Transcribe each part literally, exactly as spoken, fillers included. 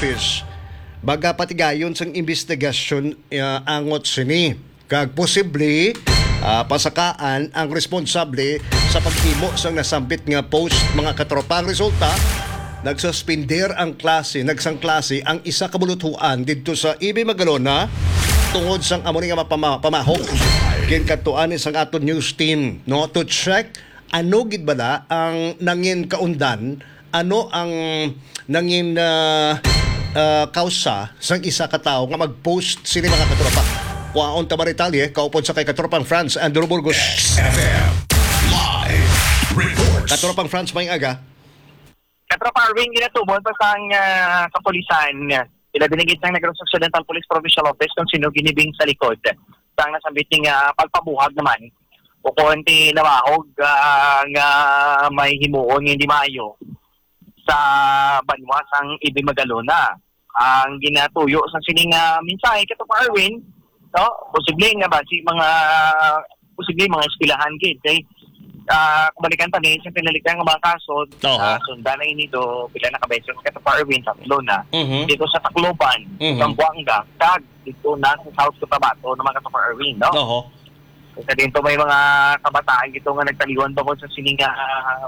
Office baga patigayon sang investigasyon uh, angot sini kag posible uh, pasakaan ang responsable sa paghimo sang nasampit nga post mga katropa. Ang resulta, nagsuspender ang klase, nagsang klase ang isa ka buluthuan didto sa I B Magalona tungod sang amo ni nga mapama, pamahok. Ginkatuan ni sang aton news team no to check ano gid bala ang nangin kaundan, ano ang nangin uh, uh, kausa sang isa ka tawo nga mag-post sini mga katropa. Kuaon ta maritalye kaupod sa kay katropang France Andrew Burgos. X F M Live Reports. Katropang France may aga. Katropa Arwin, ginatubon pa sang uh, kapulisan. Ila binigit ng Negros Occidental Police Provincial Office kung sino ginibing sa likod. Sang nasambit ng uh, pagpabuhag naman. O konti namahog uh, nga may himuon nga hindi maayo sa banwas ang I B Magalona. Ang ginatuyo sa sining uh, mensahe Katropa Arwin, no? Posible nga ba si mga posible mga eskwelahan gid kay uh, kumalikan ta ni sa pinalikan nga mga kaso uh, uh, sundan na ini do pila na kabeso sa Katropa Arwin sa Lona uh-huh. dito sa Tacloban, uh-huh. Zamboanga, kag dito na sa South Cotabato ng mga Katropa Arwin, no? Oo. Kasi dito may mga kabataan dito nga nagtaliwan tungkol sa sining uh,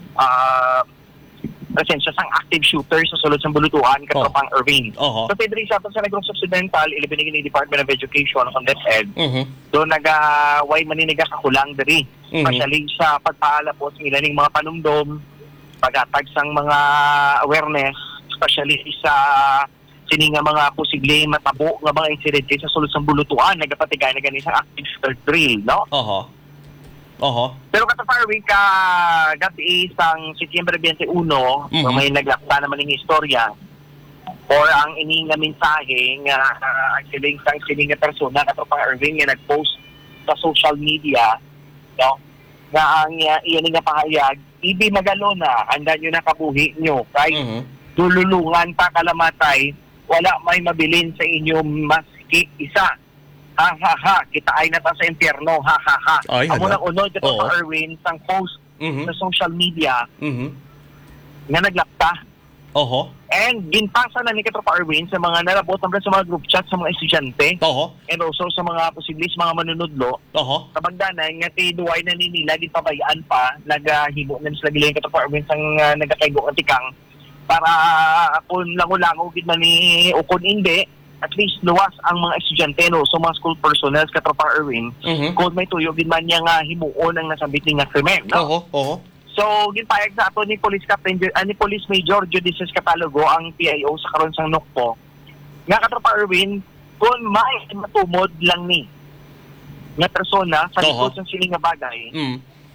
uh, presensya sang active shooter sa sulod sa bulutuan Katropang oh. Irving. Uh-huh. So Pedro sa sa Negros Occidental, ilibinigin ni Department of Education on DepEd. Uh-huh. Doon nag-way maniniga kakulang diri. Uh-huh. Especially sa pagpaala po sa ilaning mga panumdom, pagatag sang mga awareness, especially sa sining nga mga posible matabo nga mga insidente sa sulod sa bulutuan, nagapatigay na ganin sa active shooter drill, no? Oho. Oho. Pero Katropa Arwin, ka gabi isang Setyembre twenty-one, mm-hmm. so may naglakta naman ng istorya or ang ining nga mensahe nga uh, ang siling sang siling nga persona Katropa Arwin nga nag-post sa social media, no? Nga ang uh, iyan nga pahayag, I B Magalona, handa nyo na kabuhi nyo kay mm-hmm. dululungan pa kalamatay, wala may mabilin sa inyo maski isa. Ha ha ha, kita ay nata sa impyerno, ha ha ha. Amo nang unod ito sa Erwin sang post mm-hmm. sa social media mm-hmm. nga naglakta. Oho. And ginpasa na ni Katropa Erwin sa mga nalabot sa mga group chat sa mga estudyante. Oho. And also sa mga posibles mga manunudlo. Oho. Kabagdanan nga ti duway na ni nila gipabayaan pa nagahibo na sila giling Katropa Erwin sang uh, nagakaygo ang tikang para kung lango-lango gid man ni ukon hindi at least luwas ang mga estudyante no so mga school personnel Katropa Erwin mm-hmm. kung may tuyo gid man niya nga himuon ang nasambit nga krimen, no? Oho, oho. So ginpayag sa ato ni Police Captain uh, ni Police Major Judices Catalogo ang P I O sa karon sang Nokpo nga Katropa Erwin kung may matumod lang ni nga persona sa likod sang siling nga bagay mm.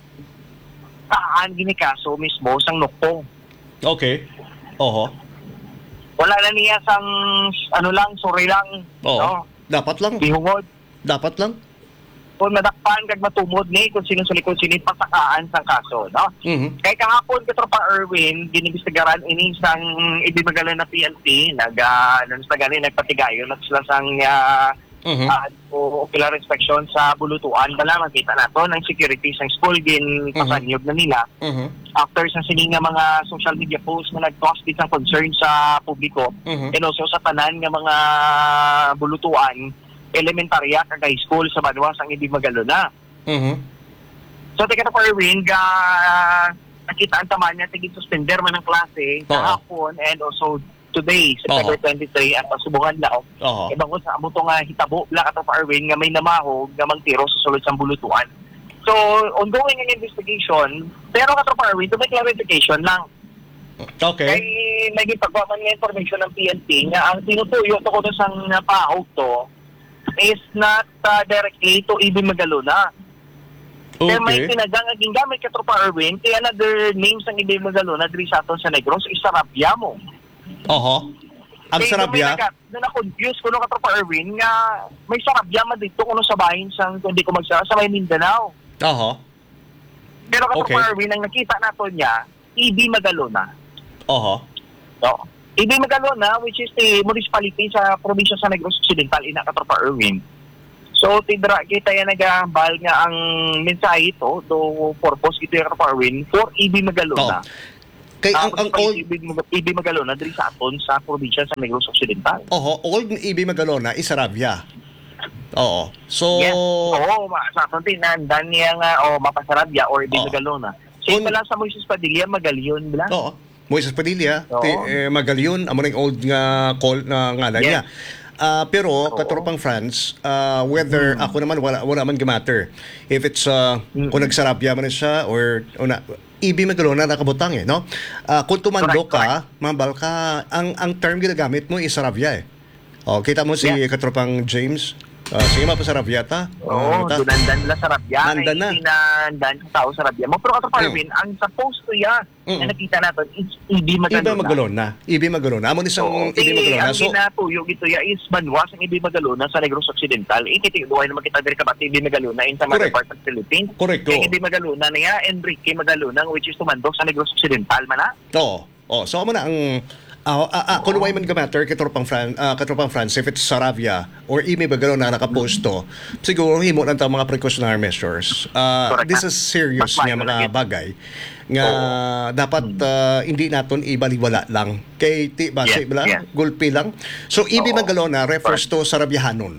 saan ginikaso mismo sang Nokpo. Okay. Oho. Wala na niya sang ano lang, sorry lang. Oo. No? Dapat lang. Bihungod. Dapat lang. Kung nadakpan kag matumod ni kung sino sa likod sini pasakaan sang kaso, no? Mm-hmm. Kay kahapon Katropa Erwin ginibistigaran ini sang I B Magalona P N P nag uh, sa gani nagpatigayon at sila sang uh, mm-hmm. uh, ocular inspection sa bulutuan bala makita nato ng security sang school gin pasanyog mm-hmm. na nila. Mm-hmm. After sa sining nga mga social media posts na nag-cause din ng concern sa publiko mm-hmm. and also sa tanan nga mga bulutuan elementarya kag high school sa banwas ang I B Magalona. Mm-hmm. So tika na for Erwin ga nakita ang taman niya tigit suspender man ang klase kahapon and also today September twenty-three at pasubungan lao. Uh-huh. Ibang ko sa amo to nga hitabo la kato for Erwin nga may namahog nga mangtiro sa sulod sang bulutuan. So, ongoing ang investigation, pero Katropa Erwin, to make clarification lang. Okay. Kay may gipagwaman nga information ng P N P nga ang tinutuyo to ko sang napahog to is not uh, directly to I B Magalona. Okay. Kaya may tinagang aging gamit Katropa Erwin, kaya another name sang I B Magalona, diri sa aton sa Negros, is Sarabiamo. Oho. Ang kaya Sarabia? Na na-confuse ko no Katropa Erwin nga may Sarabiama dito kuno sa bahin sang kundi ko magsara sa may Mindanao. Oho. Pero Katropa okay. Erwin, ang nakita nato niya, I B Magalona. Oho. So, I B Magalona, which is the municipality sa probinsya sa Negros Occidental, ina Katropa Erwin. So, tidra kita yan nagahambal nga ang mensahe ito, do purpose ito yung Katropa Erwin, for I B Magalona. Oh. Kay ang Tapos ang pag old ibig mag ibig Magalona diri sa aton sa probinsya sa Negros Occidental. oho, old ni Ibi Magalona is Sarabia. Oo. So Yes. Oo, ma- sa aton tinandan niya nga o Mapasarabia or ibig Oo. Magalona. Same Un- pala sa Moises Padilla, Magalyon bila. Oo. Moises Padilla, Oo. ti, eh, Magalyon, amo ning old nga call na ngalan Yes. niya. Ah, pero Oo. katropang France, ah, whether Hmm. ako naman wala wala man matter. If it's uh, Mm. kung nagsarabya man siya or una Ibi Magalona nakabutang eh, no? Ah, kung tumando Correct, ka, mambal ka, ang ang term ginagamit mo is sarabya eh. Oh, kita mo si Yeah. katropang James. Ah, sige mapasarabya ta. Oo, Ah, ta- dunandan nila sa Rabia. Nandan na. Sinandan sa tao sa Rabia mo. Pero ato Parvin, ang supposed to yan Mm. na nakita natin is Ibi Magalona. Ibi Magalona. Ibi Magalona. Amo ni So, isang Ibi Magalona. ang So, ginatuyo gito ya is banwas ang Ibi Magalona sa Negros Occidental. Ikitiduhay naman kita diri kabat Ibi Magalona in sa mga Correct. part ng Philippines. Correct, Kaya oo. Ibi Magalona niya, Enrique Magalona, which is tumandok sa Negros Occidental man na. oo. Oh, so amo na ang ah ah, ah, kung way man gamatter katropang Fran ah, katropang France if it's Sarabia or Ibi Magalona na nakaposto, siguro himo lang ta mga precautionary measures. Ah, Correct. this is serious Mas nga maayo mga lagi. bagay nga dapat ah, hindi naton ibaliwala lang. Kay ti base Yes, bala yes. gulpi lang. So Ibi Oo. Magalona refers to Sarabiahanon.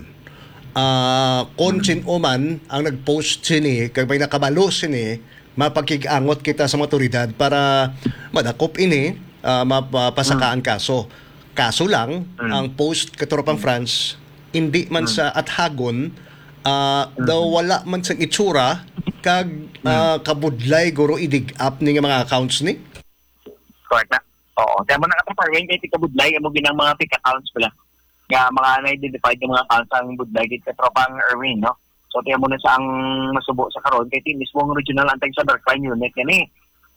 Ah, kung sino man ang nag-post sini kay may nakabalo sini mapagkigangot kita sa motoridad para madakop ini ah, mapasakaan kaso. Kaso lang Mm. ang post katropang France hindi man sa athagon ah, daw wala man sa itsura kag ah, kabudlay guro idig-up ni nga mga accounts ni. Correct na. Oo. Kaya mo na katong Parvin, kaya tikabudlay, amo ginang mga fake accounts pala. Nga mga na-identified yung mga accounts ang budlay dito katropang Erwin, no? So, kaya mo na sa ang masubo sa karon kay ti mismo ang regional anti-cybercrime unit yan eh.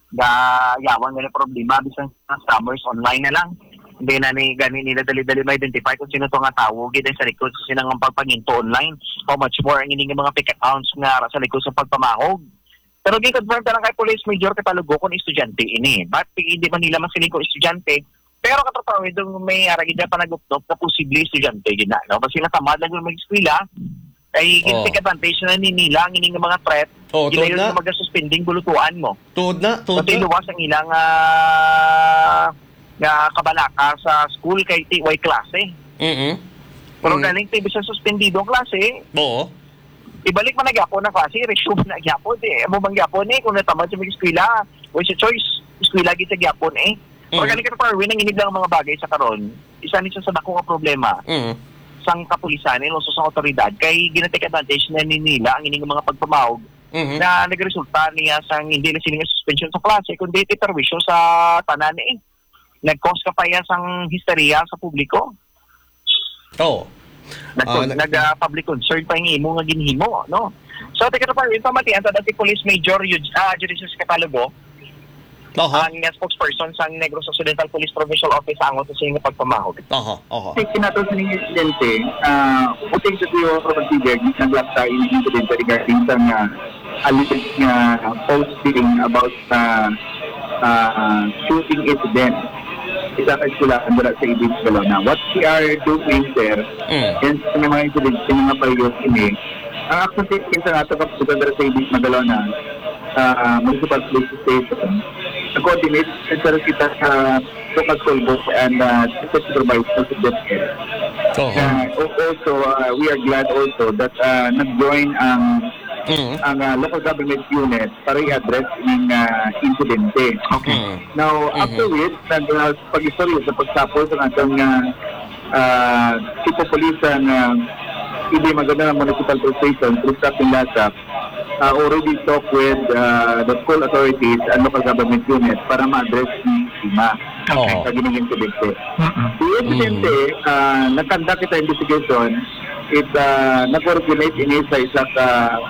Gayawan nga na problema bisan sa scammers online na lang. Hindi na ni gani nila dali-dali ma-identify kung sino to nga tao gid sa likod sa sinang pagpaginto online. How much more ang ining mga fake accounts nga sa likod sa pagpamahog. Pero gi-confirm ta lang kay Police Major Catalugo kung estudyante ini. But hindi man nila masiling kung estudyante. Pero katotoo itong may aragid na panagupnop na posible estudyante gid na. No? Kasi natamad lang yung mag-eskwela ay Oh. take advantage na ni nila ang ining mga threat. Oh, tuod Ginayon na. na mag-suspending bulutuan mo. Tuod na, tuod Kasi na. luwas ang ilang ah, nga kabalaka sa school kay T Y klase. Mhm. Pero Mm. galing tayo sa suspendido ang klase, Oo. ibalik man na gyapon na klase, resume na gyapon eh. Amo bang gyapon eh kung natamad sa mga eskwela, o sa choice, eskwela gid sa gyapon eh. Pero Mm. galing ka pa win ang inig lang ang mga bagay sa karon. Isa ni sa dako nga problema Mhm. sang kapulisan and also sa otoridad kay ginatake advantage na ni nila ang ining mga pagpamahog Mhm. na nagresulta niya sang hindi na sining suspension sa klase kundi iterwisyo sa tanan eh. Nag-cause ka pa yan sang hysteria sa publiko. Oo. Nag, Ah, nag- nag uh, public concern pa yung imo nga ginhimo, no? So, tika na pa rin, pamatian sa dati Police Major uh, Judicious Catalogo, Oho. ang uh, spokesperson sa Negros Occidental Police Provincial Office ang sa sining pagpamahog. Oho. Oho. Kasi kinato sa ng insidente, uh, uting sa tiyo consider naglap sa incident regarding sa nga alleged nga posting about sa uh, shooting incident. Isa ka sila andara sa Ibig Magalona. What we are doing there, Mm. and sa mga incident, sa mga payos ini, ang actually sa nato kapag andara sa Ibig Magalona, uh, Municipal Police Station, coordinate sa kita sa local school and uh, supervisor sa DepEd. Oho. Uh, also, uh, we are glad also that uh, nag-join ang Mhm. ang uh, local government unit para i-address yung uh, insidente. Mhm. Now, Mhm. after which, nag uh, pag-istorya sa pagtapos ng atong uh, uh, tipo polisan uh, Ibi Magalona Municipal Police Station, Christoph Lasap, uh, already talked with uh, the school authorities and local government unit para ma-address yung tema Oo. sa gining insidente. The insidente, uh, nag-conduct kita investigation, it uh, nag-coordinate ini sa isa ka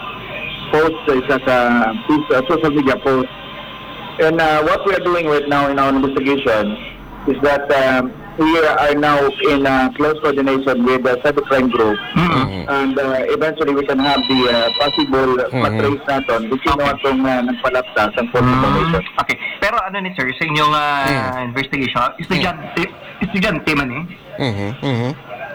post, sa isa ka uh, social media post. And uh, what we are doing right now in our investigation is that um, we are now in uh, close coordination with the cybercrime group. Mhm. And uh, eventually we can have the uh, possible Mhm. matrace natin kung sino atong uh, nagpalapta sa false information. Okay. Pero ano ni sir, sa inyong ah, Mm. investigation, estudyante, estudyante man eh. Mhm. Mhm.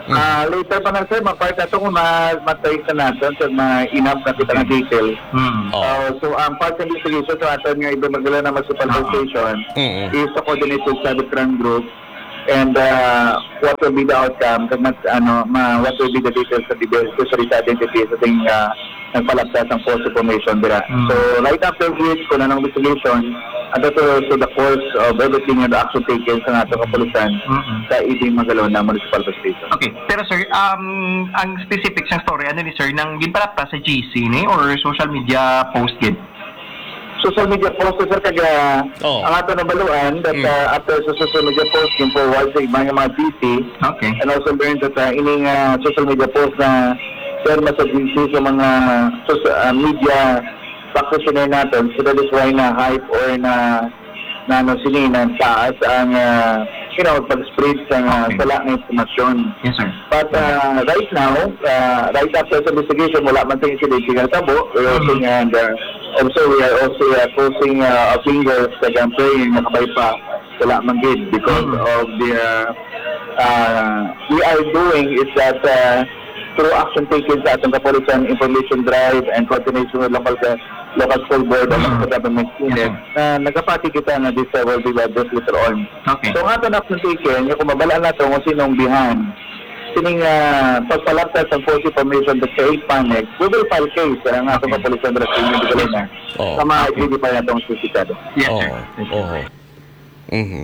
Ah, later pa na sir, mapart ato kung ma- matay ka natin sa ma-inap na kita ng detail. Mm. Oh. Uh, so ang part ng investigation sa atin nga iba magdala na municipal station Mm-mm. is to coordinate with Cyber Crime Group and uh, what will be the outcome kag mas, ano, ma, what will be the details sa details especially sa identity sa ating uh, nagpalapsas ng false information dira. Mm. So right after which kung anong investigation ato to, to the course of everything and the action taken sa atong kapulisan Mm-mm. sa Ibing Magalon na municipal station. Okay, pero sir, um, ang specifics ng story, ano ni sir, nang ginpalapta sa G C ni or social media post gid? Social media post sir kag uh, Oh. ang ato nabaluan that Mm. uh, after sa social media post yung forward sa ibang mga G C Okay. and also learned that uh, ining uh, social media post na share sa G C sa mga social, uh, media practitioner natin so that is why na hype or na na ano sini na taas ang uh, you know pag-spread sa uh, Okay. sala ng informasyon. Yes sir. But uh, right now, uh, right after the investigation, wala man tayong incident ng tabo. We're also, and uh, also we are also uh, crossing uh, our fingers sa uh, praying makabay pa wala man gid because Mhm. of the uh, uh, we are doing is that uh, through action taken sa atong kapulisan information drive and coordination with local uh, local school board and Mhm. local government unit na nagapati kita na this uh, will be addressed later on. Okay. So nga ito na action taken, yung kumabala na ito kung sinong bihan sining uh, pagpalaptas ng false information that sa panic, we will file case uh, ang atong kapulisan dito sa Mindanao na Oh. sa ma-identify na itong susikado. Yes Oo. sir. Oo. Mhm.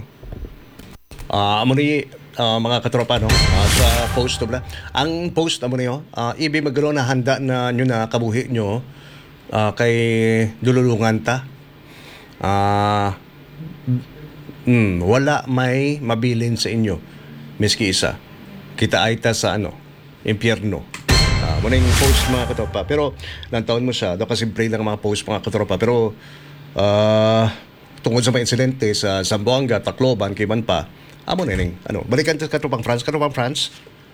Ah, amo ni ah, mga katropa no ah, sa post to bla. Ang post amo niyo, ah ibi magro na handa na nyo na kabuhi nyo ah, kay dululungan ta. Ah mm, wala may mabilin sa inyo miski isa. Kita ay ta sa ano, impyerno. Ah, muna yung post mga katropa. Pero nang taon mo siya, daw kasi pray lang ang mga post mga katropa. Pero ah tungkol sa mga insidente sa Zamboanga, Tacloban, Kiman pa, amo na ning ano, balikan sa katropang France, katropang France.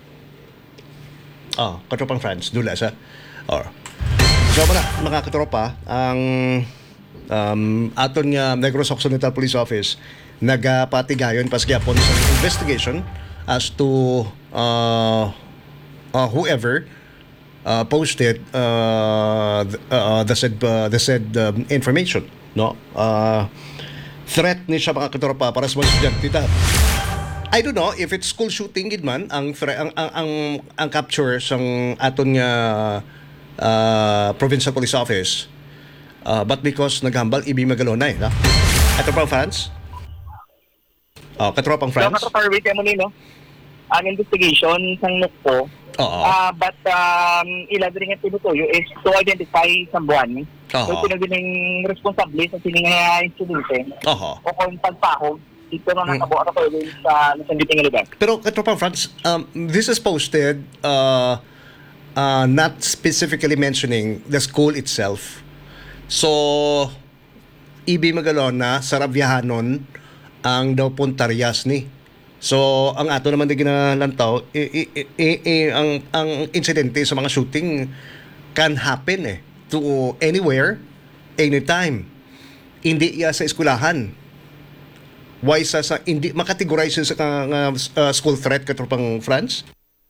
Ah, katropang France, dula sa. Or. So muna, mga katropa, ang um, aton nga Negros Occidental Police Office nagapatigayon pasgyapon sa investigation as to uh, uh, whoever uh, posted uh, th- uh, the said uh, the said um, information, no? Uh, threat ni siya mga katropa para sa mga estudyante ta. I don't know if it's school shooting gid man ang thre- ang ang ang, ang capture sang aton nga uh, provincial police office. Uh, but because naghambal ibi magalonay, no? Ato pa fans? Oh, katropang So, France? matatarwit mo nino ang investigation sang N U C po. Oo. Ah, but um, ilan din nga tinutuyo is to identify sa buwan. Oo. So, pinagbining responsable sa sining nga insidente Oho. o kung pagpahog dito na Mm. nakabo ako ko sa nasanditing nga lugar. Pero katropang France, um, this is posted uh, uh, not specifically mentioning the school itself. So, Ibi Magalona, Sarabyahanon, ang daw puntaryas ni. So, ang ato naman na ginalantaw, i- i- i- i- i- ang, ang insidente sa mga shooting can happen eh. To anywhere, anytime. Hindi iya sa eskulahan. Why sa, sa hindi makategorize sa ka- nga, uh, school threat katropang France?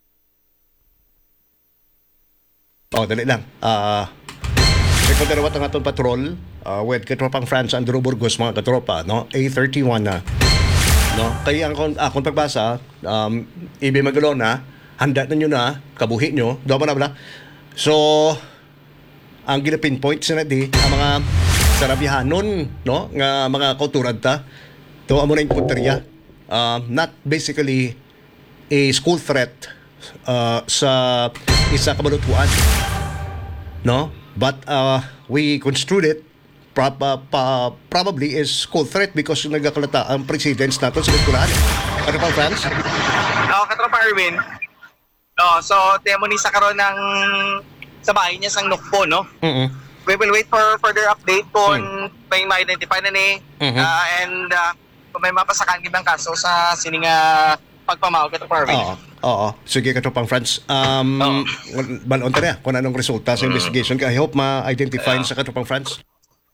Oh, dali lang. Ah, uh, Check ko ang atong patrol uh, with katropang France Andrew Burgos mga katropa, no? A thirty-one na. No? Kaya ang akong, akong pagbasa, um, Ibi Magalona, handa na nyo na, kabuhi nyo, daw na bala. So, ang gina-pinpoint sa di, ang mga Sarabyahanon, no? Nga mga kauturad ta, ito amo na yung punteriya. Uh, not basically a school threat uh, sa isa kabalutuan. No? But uh, we construed it prob- uh, pa- probably is school threat because nagkakalata ang precedents natin sa kulturan. Ano pa, France? Oo, katropa Erwin. Oh, so demo ni sa karon ng sa bahay niya sang Nukpo, no? Mm-mm. We will wait for further update kung may ma-identify na ni Mhm. ah, and uh, kung may mapasakan gibang kaso sa sining uh, pagpamawag katropa Erwin. Oo. Oo. Sige ka pang France. Um, Oo. balon ta na kung anong resulta sa investigation. I hope ma-identify sa katropang France.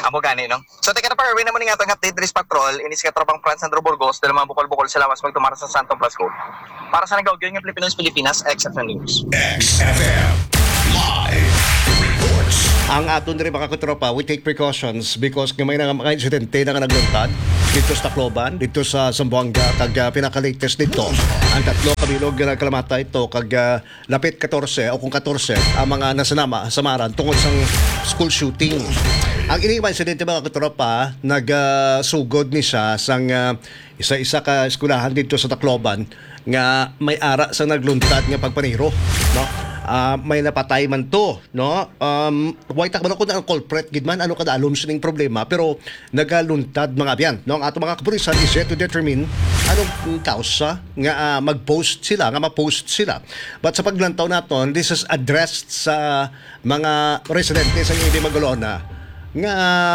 Amo gani, no? So, teka na pa, Erwin naman nga itong update Dris Patrol, inis ka tropang Franz Sandro Burgos, dahil mga bukol-bukol sila mas magtumara sa Santo Blasco. Para sa nag-audio ng Filipinos, Pilipinas, X F M News. X F M Live Reports. Ang aton rin mga katropa, we take precautions because may nga mga insidente na nga nagluntad dito sa Tacloban, dito sa Zamboanga, kag uh, pinaka-latest dito. Ang tatlo kabilog na kalamata ito, kag uh, lapit fourteen o kung fourteen ang mga nasanama samaran tungkol sa school shooting. Ang ining mga insidente mga katropa, nagsugod uh, ni siya sang uh, isa-isa ka eskulahan dito sa Tacloban nga may ara sa nagluntad nga pagpaniro, no? Uh, may napatay man to, no? Um, why tak man ako na ang culprit, gidman, ano kada alum sining problema, pero nagaluntad mga biyan, no? Ang ato mga kapulisan is yet to determine anong kausa nga uh, mag-post sila, nga ma-post sila. But sa paglantaw naton, this is addressed sa mga residente sa Ibi Magalona nga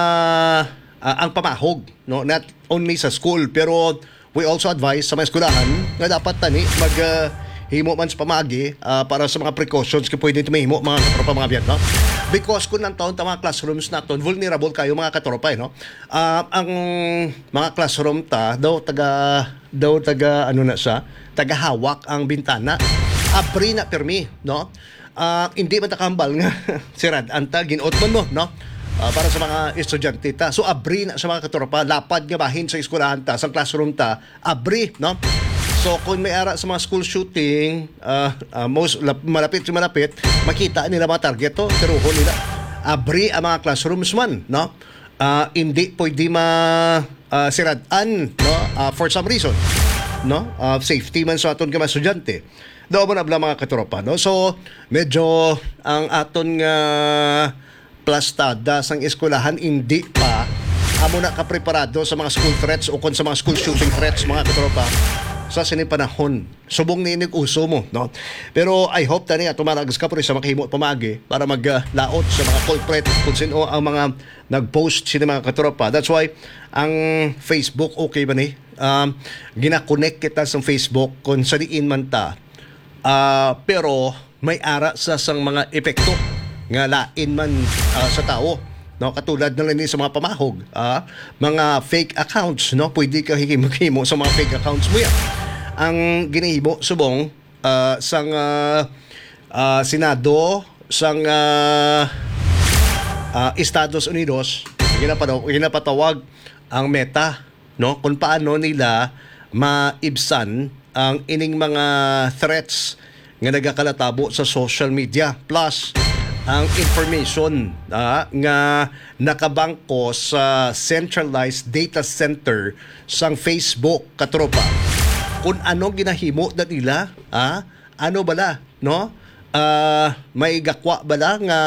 uh, ang pamahog, no? Not only sa school, pero we also advise sa mga eskwelahan nga dapat tani mag uh, himo man sa pamagi uh, para sa mga precautions kung pwede tumahimo mga katropa mga biyan, no? Because kung nang taon ta mga classrooms naton, vulnerable kayo mga katropa, eh, no? Uh, ang mga classroom ta daw taga daw taga ano na siya, taga hawak ang bintana. Abri na permi, no? Uh, hindi man takambal nga sirad anta ginuot man mo, no? Uh, para sa mga estudyante ta. So abri na sa mga katropa, lapad nga bahin sa eskwelahan ta, sa classroom ta, abri, no? So kung may ara sa mga school shooting, uh, uh, most lap, malapit sa malapit, makita nila mga target to, teruho nila. Abri ang mga classrooms man, no? Uh, hindi pwede ma uh, siradan, no? Uh, for some reason, no? Uh, safety man sa aton ka mga estudyante. Daw mo na bala mga katropa, no? So medyo ang aton nga uh, plastada sang eskwelahan hindi pa amo na kapreparado sa mga school threats o kung sa mga school shooting threats mga katropa sa sining panahon. Subong ni uso mo, no? Pero I hope tani ato maragas ka pero sa makahimo pamagi para maglaot sa mga culprit kung sino ang mga nag-post sini mga katropa. That's why ang Facebook okay ba ni? Um, gina-connect kita sa Facebook kung sa diin man ta. Uh, pero may ara sa sang mga epekto nga lain man uh, sa tao, no? Katulad na lang sa mga pamahog, ah, mga fake accounts, no? Pwede ka hihimo sa mga fake accounts mo yan. Ang ginahimo subong uh, sang uh, uh, Senado sang uh, uh, Estados Unidos ginapataw, ginapatawag ang Meta, no? Kung paano nila maibsan ang ining mga threats nga nagakalatabo sa social media, plus ang information uh, nga nakabangko sa centralized data center sang Facebook katropa. Kung ano ginahimo na nila, ah, ano bala, no? Uh, may gakwa bala nga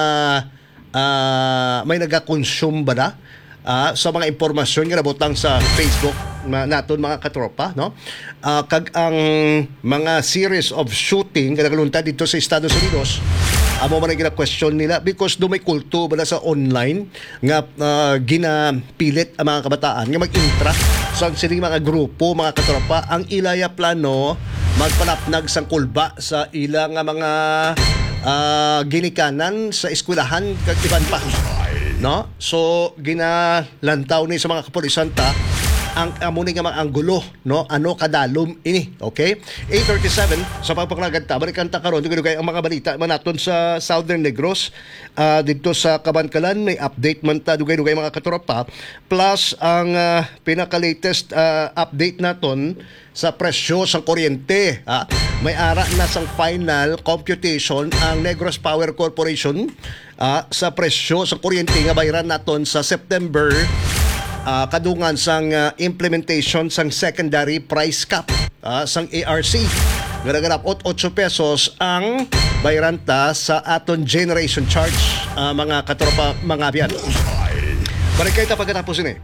uh, may nagakonsume bala uh, sa mga impormasyon nga nabutang sa Facebook na naton mga katropa, no? Uh, kag ang mga series of shooting nga nagluntad dito sa Estados Unidos, amo man ang question nila because do may kulto bala sa online nga uh, ginapilit ang mga kabataan nga mag-intra sa sining mga grupo mga katropa. Ang ilaya plano magpalapnag sang kulba sa ilang mga uh, ginikanan sa eskwelahan kag iban pa, no? So ginalantaw ni sa mga kapulisan ta ang amo ni nga mga anggulo, no? Ano kadalom ini, okay? eight thirty-seven sa pagpaklagad ta balikan ta karon dugay ang mga balita man naton sa Southern Negros, uh, dito sa Kabankalan may update man ta dugay-dugay mga katropa, plus ang uh, pinaka-latest uh, update naton sa presyo sa kuryente. Ah, may ara na sang final computation ang Negros Power Corporation ah, sa presyo sa kuryente nga bayaran naton sa September. Uh, kadungan sang uh, implementation sang secondary price cap uh, sang A R C. Ganaganap eight pesos ang bayaran ta sa aton generation charge, uh, mga katropa mga biyan. Barikay ta pagkatapos ini.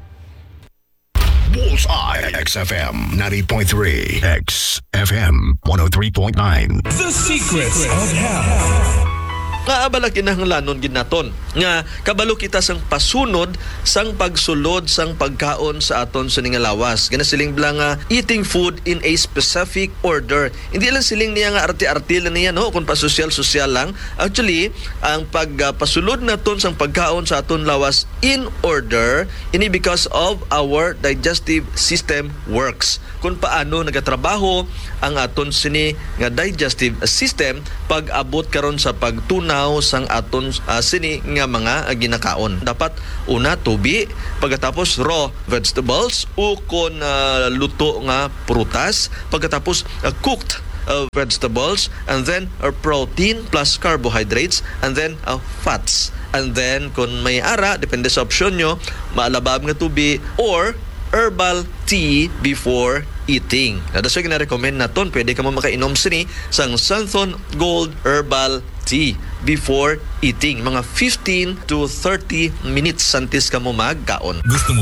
Bullseye X F M ninety point three, X F M one oh three point nine. The Secrets of Hell. nga abala kinahanglanon gid naton nga kabalo kita sang pasunod sang pagsulod sang pagkaon sa aton sa nga lawas. Gana siling bla nga eating food in a specific order. Hindi lang siling niya nga arti-arti lang niya no kung pasosyal-sosyal lang. Actually, ang pagpasulod naton sang pagkaon sa aton lawas in order ini because of our digestive system works. Kung paano nagatrabaho ang aton sini nga digestive system pag abot karon sa pagtunaw sang aton uh, sini nga mga uh, ginakaon. Dapat una tubi, pagkatapos raw vegetables o kon uh, luto nga prutas, pagkatapos uh, cooked uh, vegetables, and then uh, protein plus carbohydrates, and then uh, fats. And then kung may ara, depende sa opsyon nyo, maalabab nga tubi or herbal tea before eating. That's why gina-recommend naton, pwede ka mo makainom sini sang Santhon Gold Herbal Tea before eating. Mga fifteen to thirty minutes santis ka mo magkaon. Gusto mo